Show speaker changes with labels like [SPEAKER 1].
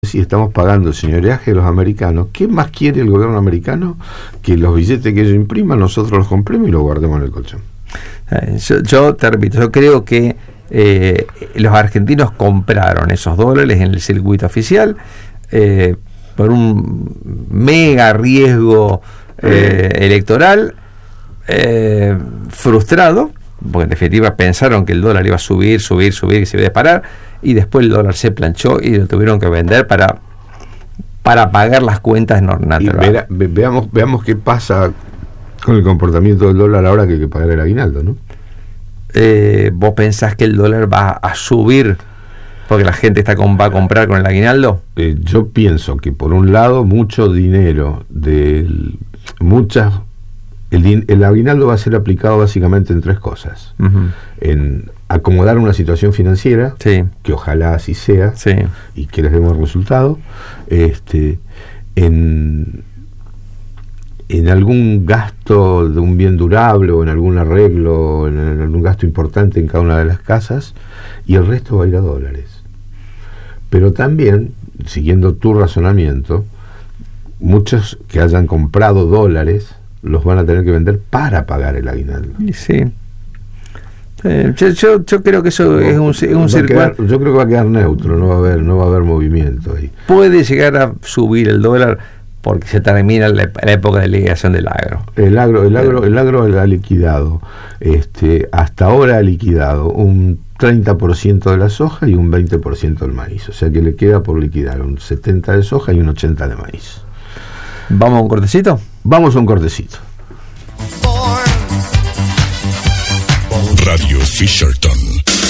[SPEAKER 1] Si estamos pagando el señoreaje de los americanos, ¿qué más quiere el gobierno americano? Que los billetes que ellos impriman nosotros los compremos y los guardemos en el colchón.
[SPEAKER 2] Yo te repito, yo creo que los argentinos compraron esos dólares en el circuito oficial por un mega riesgo electoral frustrado, porque en definitiva pensaron que el dólar iba a subir, que se iba a disparar, y después el dólar se planchó y lo tuvieron que vender para pagar las cuentas naturales.
[SPEAKER 1] Veamos qué pasa con el comportamiento del dólar ahora que hay que pagar el aguinaldo, ¿no?
[SPEAKER 2] ¿Vos pensás que el dólar va a subir porque la gente va a comprar con el aguinaldo?
[SPEAKER 1] Yo pienso que por un lado mucho dinero el aguinaldo va a ser aplicado básicamente en tres cosas. Uh-huh. En acomodar una situación financiera, sí, que ojalá así sea, sí, y que les demos resultado, en algún gasto de un bien durable o en algún arreglo, en algún gasto importante en cada una de las casas, y el resto va a ir a dólares. Pero también, siguiendo tu razonamiento, muchos que hayan comprado dólares los van a tener que vender para pagar el aguinaldo.
[SPEAKER 2] Sí. Yo creo que eso es un circuito.
[SPEAKER 1] Yo creo que va a quedar neutro, no va a haber movimiento ahí.
[SPEAKER 2] Puede llegar a subir el dólar porque se termina la época de liquidación del agro. El
[SPEAKER 1] agro ha liquidado, hasta ahora ha liquidado un 30% de la soja y un 20% del maíz. O sea que le queda por liquidar un 70% de soja y un 80% de maíz.
[SPEAKER 2] ¿Vamos a un cortecito?
[SPEAKER 1] Vamos a un cortecito.
[SPEAKER 3] Radio Fisherton.